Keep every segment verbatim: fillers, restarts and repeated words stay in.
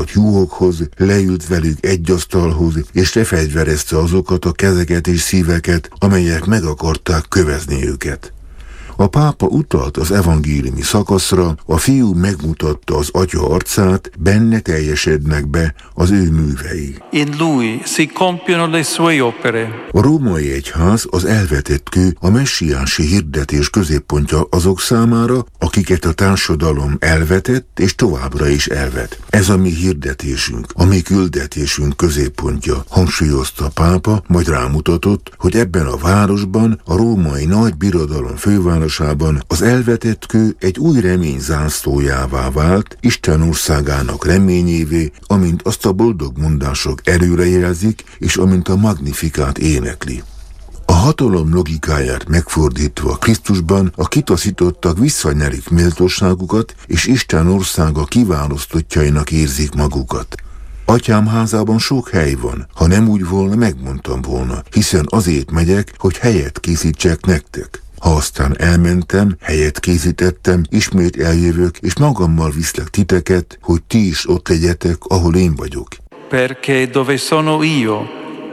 juhokhoz, leült velük egy asztalhoz, és lefegyverezte azokat a kezeket és szíveket, amelyek meg akarták kövezni őket. A pápa utalt az evangéliumi szakaszra, a fiú megmutatta az atya arcát, benne teljesednek be az ő művei. In lui si compiono le sue opere. A római egyház az elvetett kő, a messiánsi hirdetés középpontja azok számára, akiket a társadalom elvetett és továbbra is elvet. Ez a mi hirdetésünk, a mi küldetésünk középpontja, hangsúlyozta a pápa, majd rámutatott, hogy ebben a városban, a római nagy birodalom főváros az elvetett kő egy új remény zászlójává vált, Isten országának reményévé, amint azt a boldog mondások előrejelzik, és amint a Magnifikát énekli. A hatalom logikáját megfordítva Krisztusban a kitaszítottak visszanyerik méltóságukat, és Isten országa kiválasztottjainak érzik magukat. Atyám házában sok hely van, ha nem úgy volna, megmondtam volna, hiszen azért megyek, hogy helyet készítsek nektek. Ha aztán elmentem, helyet készítettem, ismét eljövök, és magammal viszlek titeket, hogy ti is ott legyetek, ahol én vagyok. Perché dove sono io,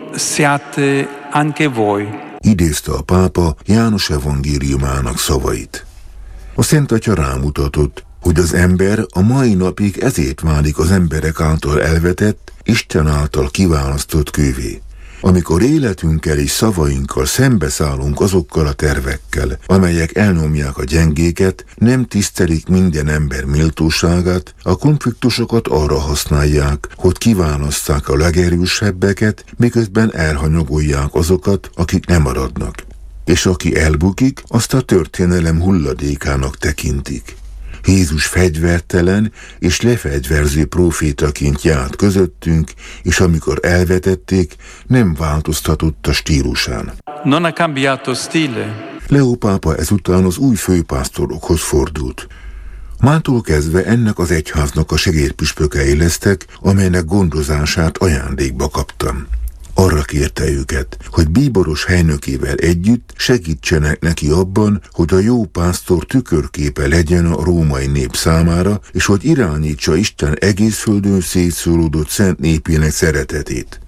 siate anche voi. Idézte a pápa János evangéliumának szavait. A Szent Atya rámutatott, hogy az ember a mai napig ezért válik az emberek által elvetett, Isten által kiválasztott kővé. Amikor életünkkel és szavainkkal szembeszállunk azokkal a tervekkel, amelyek elnyomják a gyengéket, nem tisztelik minden ember méltóságát, a konfliktusokat arra használják, hogy kiválasszák a legerősebbeket, miközben elhanyagolják azokat, akik nem maradnak. És aki elbukik, azt a történelem hulladékának tekintik. Jézus fegyvertelen és lefegyverző prófétaként járt közöttünk, és amikor elvetették, nem változtatott a stílusán. Non ha cambiato stile. Leó pápa ezután az új főpásztorokhoz fordult. Mától kezdve ennek az egyháznak a segédpüspökei lesztek, amelynek gondozását ajándékba kaptam. Arra kérte őket, hogy bíboros helynökével együtt segítsenek neki abban, hogy a jó pásztor tükörképe legyen a római nép számára, és hogy irányítsa Isten egész földön szétszóródott szent népének szeretetét.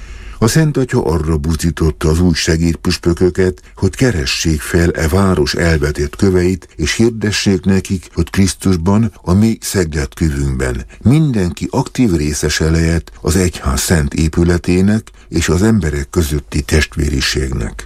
A Szent Atya arra buzdította az új segédpüspököket, hogy keressék fel e város elvetett köveit, és hirdessék nekik, hogy Krisztusban, a mi szeglet kövünkben mindenki aktív részese lehet az egyház szent épületének és az emberek közötti testvériségnek.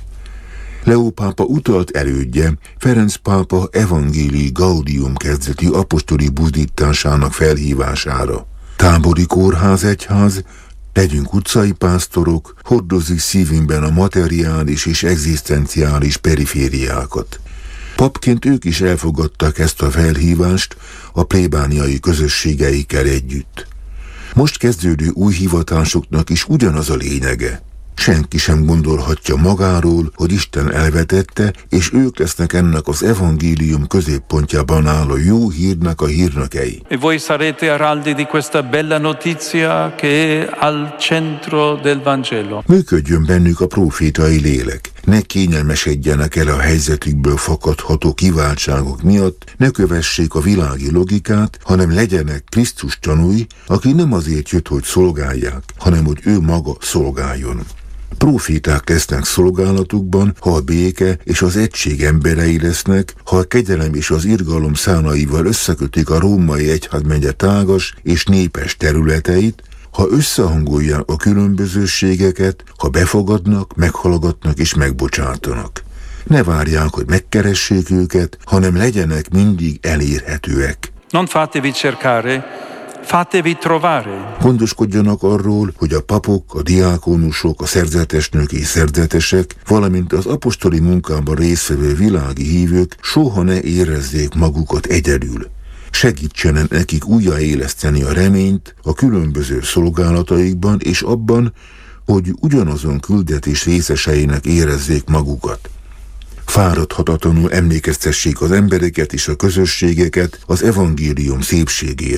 Leó pápa utalt elődje, Ferenc pápa Evangelii Gaudium kezdeti apostoli buzdításának felhívására. Tábori kórházegyház, legyünk utcai pásztorok, hordozzuk szívünkben a materiális és egzisztenciális perifériákat. Papként ők is elfogadták ezt a felhívást a plébániai közösségeikkel együtt. Most kezdődő új hivatásoknak is ugyanaz a lényege. Senki sem gondolhatja magáról, hogy Isten elvetette, és ők lesznek ennek az evangélium középpontjában álló jó hírnek a hírnökei. E voi sarete araldi di questa bella notizia che è al centro del Vangelo. Működjön bennük a prófétai lélek. Ne kényelmesedjenek el a helyzetükből fakadható kiváltságok miatt, ne kövessék a világi logikát, hanem legyenek Krisztus tanúi, aki nem azért jött, hogy szolgálják, hanem hogy ő maga szolgáljon. Próféták lesznek szolgálatukban, ha a béke és az egység emberei lesznek, ha a kegyelem és az irgalom szálaival összekötik a római egyházmegye tágas és népes területeit, ha összehangolják a különbözőségeket, ha befogadnak, meghallgatnak és megbocsátanak. Ne várják, hogy megkeressék őket, hanem legyenek mindig elérhetőek. Non fatevi cercare, fatevi trovare. Gondoskodjanak arról, hogy a papok, a diákonusok, a szerzetesnők és szerzetesek, valamint az apostoli munkában résztvevő világi hívők soha ne érezzék magukat egyedül. Segítsenek nekik újjáéleszteni a reményt a különböző szolgálataikban és abban, hogy ugyanazon küldetés részeseinek érezzék magukat. Fáradhatatlanul emlékeztessék az embereket és a közösségeket az evangélium szépségére.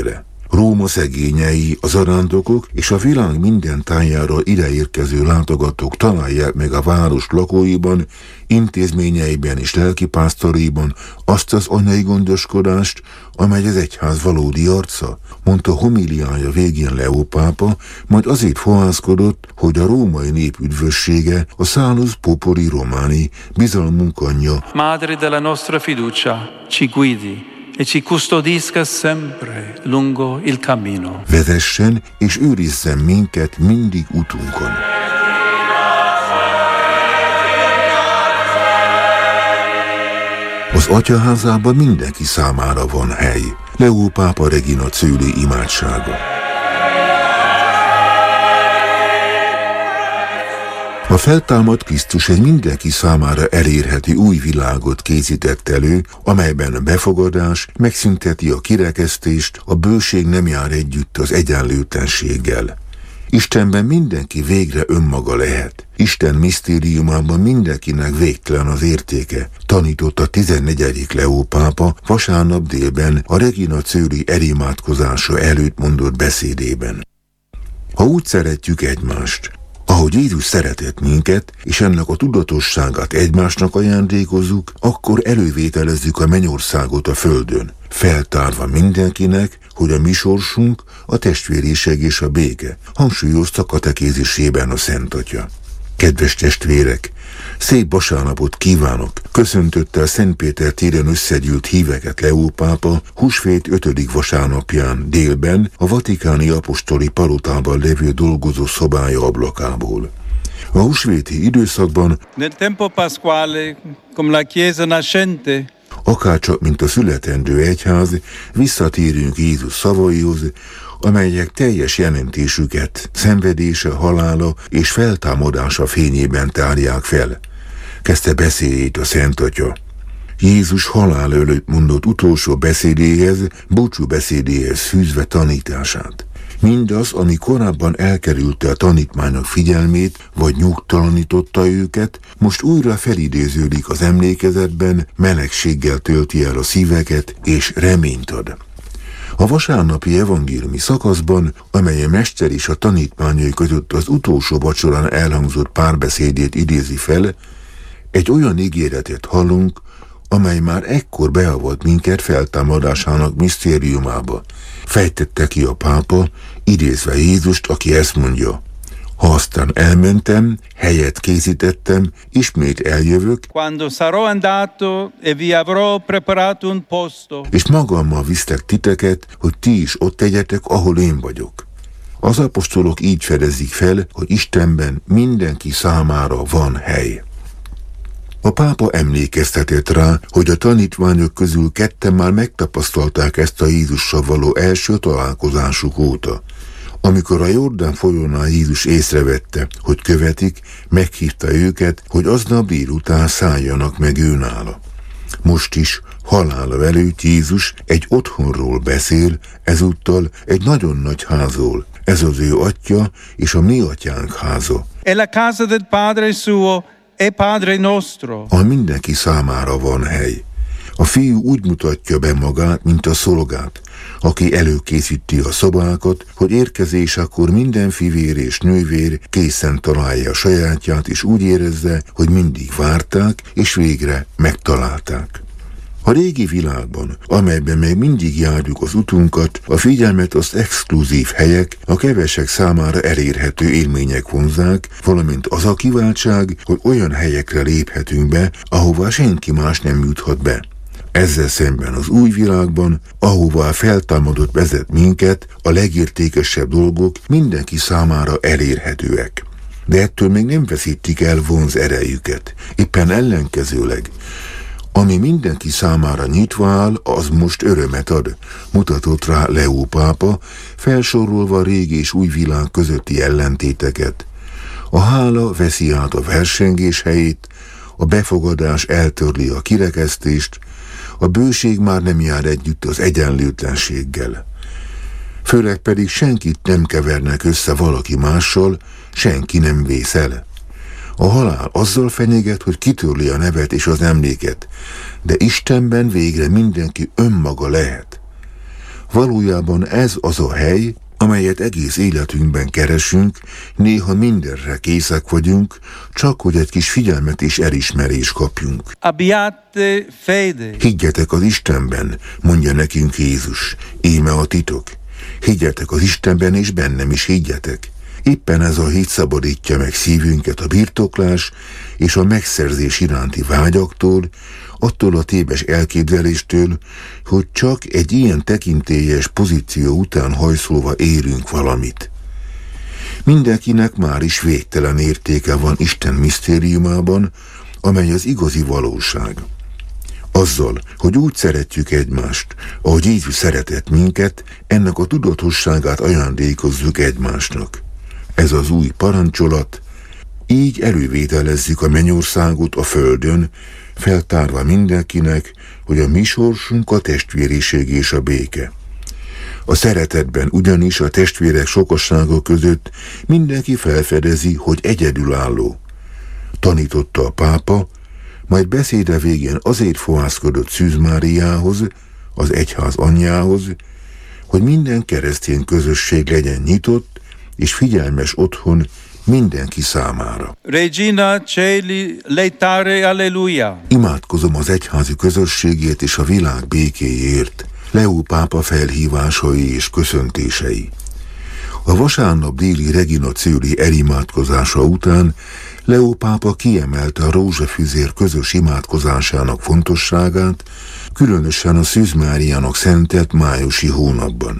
Róma szegényei, a zarándokok és a világ minden tájára ideérkező látogatók találják meg a város lakóiban, intézményeiben és lelkipásztoriban azt az anyai gondoskodást, amely az egyház valódi arca, mondta homiliája végén Leó pápa, majd azért fohászkodott, hogy a római nép üdvössége, a Salus Populi Romani, bizalmunk anyja, Madre della nostra fiducia, ci guidi e ci custodisca sempre lungo il cammino. Vezessen és őrizzen minket mindig utunkon. Az atyaházában mindenki számára van hely. Leó pápa Regina Coeli imádsága. A feltámadt Krisztus egy mindenki számára elérhető új világot készített elő, amelyben a befogadás megszünteti a kirekesztést, a bőség nem jár együtt az egyenlőtlenséggel. Istenben mindenki végre önmaga lehet. Isten misztériumában mindenkinek végtelen az értéke, tanított a tizennegyedik Leó pápa vasárnap délben a Regina Coeli elimádkozása előtt mondott beszédében. Ha úgy szeretjük egymást, ahogy Jézus szeretett minket, és ennek a tudatosságát egymásnak ajándékozzuk, akkor elővételezzük a mennyországot a földön, feltárva mindenkinek, hogy a mi sorsunk a testvériség és a béke, hangsúlyozta katekézisében a Szent Atya. Kedves testvérek, szép vasárnapot kívánok! Köszöntötte a Szent Péter téren összegyűlt híveket Leó pápa húsvét ötödik vasárnapján délben a vatikáni apostoli palotában levő dolgozó szobája ablakából. A húsvéti időszakban, Nel tempo pasquale, come la Chiesa nascente, akárcsak mint a születendő egyház, visszatérünk Jézus szavaihoz, amelyek teljes jelentésüket szenvedése, halála és feltámadása fényében tárják fel. Kezdte beszédét a Szent Atya. Jézus halál előtt mondott utolsó beszédéhez, búcsú beszédéhez fűzve tanítását. Mindaz, ami korábban elkerülte a tanítványok figyelmét, vagy nyugtalanította őket, most újra felidéződik az emlékezetben, melegséggel tölti el a szíveket és reményt ad. A vasárnapi evangéliumi szakaszban, amely a mester és a tanítványai között az utolsó vacsorán elhangzott párbeszédét idézi fel, egy olyan ígéretet hallunk, amely már ekkor beavat minket feltámadásának misztériumába. Fejtette ki a pápa, idézve Jézust, aki ezt mondja: ha aztán elmentem, helyet készítettem, ismét eljövök, quando sarò andato e vi avrò preparato un posto, és magammal visztek titeket, hogy ti is ott tegyetek, ahol én vagyok. Az apostolok így fedezik fel, hogy Istenben mindenki számára van hely. A pápa emlékeztetett rá, hogy a tanítványok közül ketten már megtapasztalták ezt a Jézussal való első találkozásuk óta. Amikor a Jordán folyónál Jézus észrevette, hogy követik, meghívta őket, hogy aznap délután szálljanak meg őnála. Most is, halála előtt Jézus egy otthonról beszél, ezúttal egy nagyon nagy házról. Ez az ő atya és a mi atyánk háza. è la casa del Padre suo e Padre nostro. A mindenki számára van hely. A fiú úgy mutatja be magát, mint a szolgát, aki előkészíti a szobákat, hogy érkezésekor minden fivér és nővér készen találja a sajátját, és úgy érezze, hogy mindig várták, és végre megtalálták. A régi világban, amelyben még mindig járjuk az utunkat, a figyelmet az exkluzív helyek, a kevesek számára elérhető élmények vonzák, valamint az a kiváltság, hogy olyan helyekre léphetünk be, ahová senki más nem juthat be. Ezzel szemben az új világban, ahová feltámadott vezet minket, a legértékesebb dolgok mindenki számára elérhetőek. De ettől még nem veszítik el vonz erejüket, éppen ellenkezőleg. Ami mindenki számára nyitva áll, az most örömet ad, mutatott rá Leó pápa, felsorolva a régi és új világ közötti ellentéteket. A hála veszi át a versengés helyét, a befogadás eltörli a kirekesztést, a bőség már nem jár együtt az egyenlőtlenséggel. Főleg pedig senkit nem kevernek össze valaki mással, senki nem vész el. A halál azzal fenyeget, hogy kitörli a nevet és az emléket, de Istenben végre mindenki önmaga lehet. Valójában ez az a hely, amelyet egész életünkben keresünk, néha mindenre készek vagyunk, csak hogy egy kis figyelmet és elismerést kapjunk. Abbiate fede. Higgyetek az Istenben, mondja nekünk Jézus, íme a titok. Higgyetek az Istenben, és bennem is higgyetek. Éppen ez a hit szabadítja meg szívünket a birtoklás és a megszerzés iránti vágyaktól, attól a téves elképzeléstől, hogy csak egy ilyen tekintélyes pozíció után hajszolva érünk valamit. Mindenkinek már is végtelen értéke van Isten misztériumában, amely az igazi valóság. Azzal, hogy úgy szeretjük egymást, ahogy Jézus szeretett minket, ennek a tudatosságát ajándékozzuk egymásnak. Ez az új parancsolat, így elővételezzük a mennyországot a földön, feltárva mindenkinek, hogy a mi sorsunk a testvériség és a béke. A szeretetben ugyanis a testvérek sokassága között mindenki felfedezi, hogy egyedülálló. Tanította a pápa, majd beszéde végén azért fohászkodott Szűz Máriához, az egyház anyjához, hogy minden keresztény közösség legyen nyitott és figyelmes otthon mindenki számára. Regina Celi leitare alleluia. Imádkozom az egyházi közösségét és a világ békéjért, Leó pápa felhívásai és köszöntései. A vasárnap déli Regina Coeli elimádkozása után Leó pápa kiemelte a rózsafüzér közös imádkozásának fontosságát, különösen a Szűz Máriának szentelt májusi hónapban.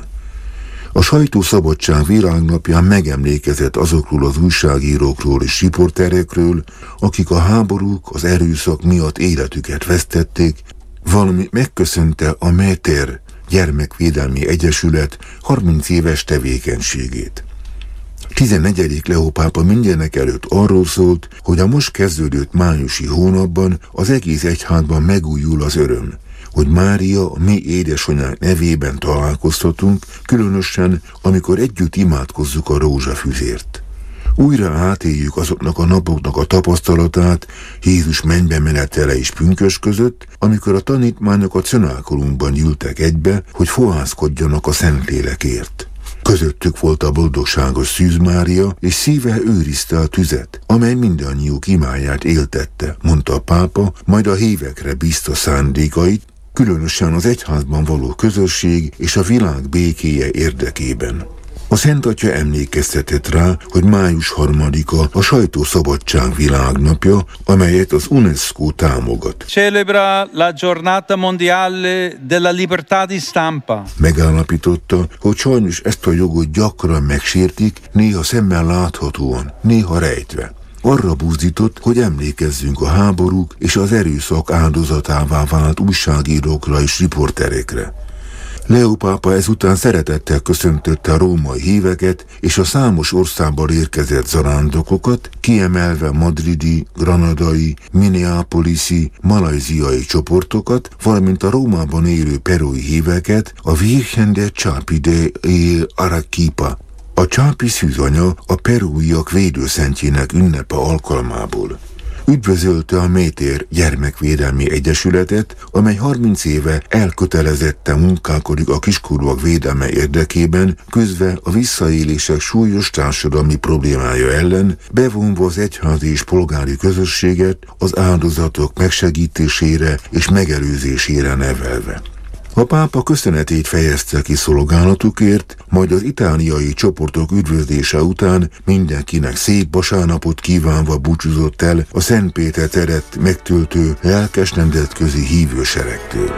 A sajtószabadság világnapján megemlékezett azokról az újságírókról és riporterekről, akik a háborúk, az erőszak miatt életüket vesztették, valamint megköszönte a Méter Gyermekvédelmi Egyesület harminc éves tevékenységét. tizennegyedik Leó pápa mindenek előtt arról szólt, hogy a most kezdődött májusi hónapban az egész egyházban megújul az öröm, hogy Mária, a mi édesanyánk nevében találkoztatunk, különösen, amikor együtt imádkozzuk a rózsafüzért. Újra átéljük azoknak a napoknak a tapasztalatát Jézus mennybe menetele és pünkösd között, amikor a tanítványok a cenákulumban gyűltek egybe, hogy fohászkodjanak a Szentlélekért. Közöttük volt a boldogságos Szűz Mária, és szíve őrizte a tüzet, amely mindannyiuk imáját éltette, mondta a pápa, majd a hívekre bízta szándékait, különösen az egyházban való közösség és a világ békéje érdekében. A Szent Atya emlékeztetett rá, hogy május harmadika a sajtószabadság világnapja, amelyet az UNESCO támogat. Celebra la giornata mondiale della libertà di stampa. Megállapította, hogy sajnos ezt a jogot gyakran megsértik, néha szemmel láthatóan, néha rejtve. Arra buzdított, hogy emlékezzünk a háborúk és az erőszak áldozatává vált újságírókra és riporterekre. Leó pápa ezután szeretettel köszöntötte a római híveket és a számos országból érkezett zarándokokat, kiemelve madridi, granadai, minneapolisi, malajziai csoportokat, valamint a Rómában élő perui híveket, a Virgen de Chápi de Arequipa, a Chápi szűzanya a perúiak védőszentjének ünnepe alkalmából. Üdvözölte a Méter Gyermekvédelmi Egyesületet, amely harminc éve elkötelezetten munkálkodik a kiskorúak védelme érdekében, közve a visszaélések súlyos társadalmi problémája ellen, bevonva az egyházi és polgári közösséget az áldozatok megsegítésére és megelőzésére nevelve. A pápa köszönetét fejezte ki szolgálatukért, majd az itáliai csoportok üdvözlése után mindenkinek szép vasárnapot kívánva búcsúzott el a Szent Péter teret megtöltő lelkes nemzetközi hívőseregtől.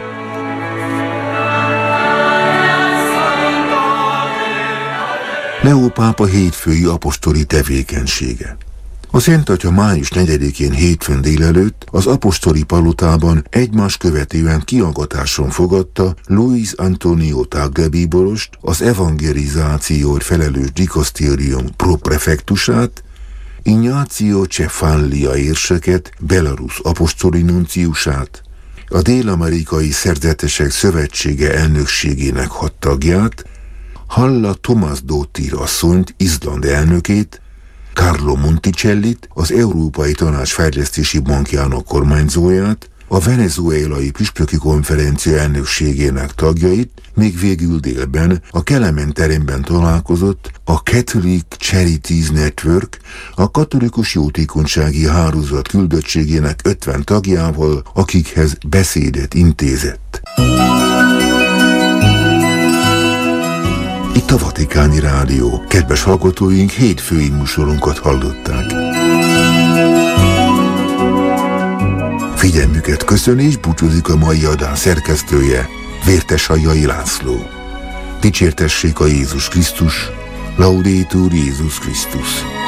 Leó pápa hétfői apostoli tevékenysége. A Szent Atya május negyedikén hétfőn délelőtt az apostoli palotában egymás követően kiagatáson fogadta Luis Antonio Tagle bíborost, az evangelizációt felelős dikasztérium proprefektusát, Ignácio Cefallia érseket, Belarus apostoli nunciusát, a Dél-Amerikai Szerzetesek Szövetsége elnökségének hat tagját, Halla Tomasdóttir asszonyt, Izland elnökét, Carlo Monticellit, az Európai Tanács Fejlesztési Bankjának kormányzóját, a venezuelai püspöki konferencia elnökségének tagjait, még végül délben a Kelemen teremben találkozott a Catholic Charities Network, a katolikus jótékonysági hálózat küldöttségének ötven tagjával, akikhez beszédet intézett. Itt a Vatikáni Rádió. Kedves hallgatóink, hétfői műsorunkat hallották. Figyelmüket köszöni és búcsúzik a mai adás szerkesztője, Vértesajjai László. Dicsértessék a Jézus Krisztus, Laudetur Jézus Krisztus.